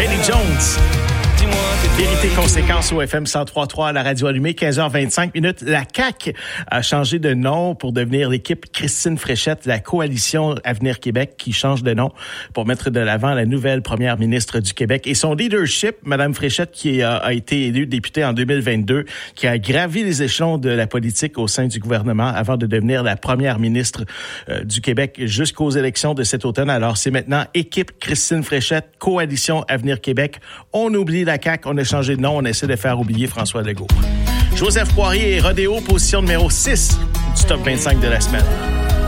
Benny Jones. Vérité conséquence au FM 103.3 à la radio allumée, 15h25 minutes. La CAQ a changé de nom pour devenir l'équipe Christine Fréchette, la coalition Avenir Québec qui change de nom pour mettre de l'avant la nouvelle première ministre du Québec et son leadership, Madame Fréchette, qui a été élue députée en 2022, qui a gravi les échelons de la politique au sein du gouvernement avant de devenir la première ministre du Québec jusqu'aux élections de cet automne. Alors, c'est maintenant équipe Christine Fréchette, coalition Avenir Québec. On oublie la CAQ, on a changé de nom, on essaie de faire oublier François Legault. Joseph Poirier et Rodéo, position numéro 6 du top 25 de la semaine.